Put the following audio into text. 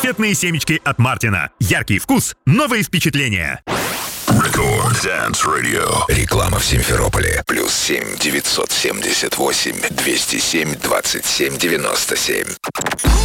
Раритетные семечки от Мартина. Яркий вкус, новые впечатления. Record Dance Radio. Реклама в Симферополе. +7 978 207 27 97.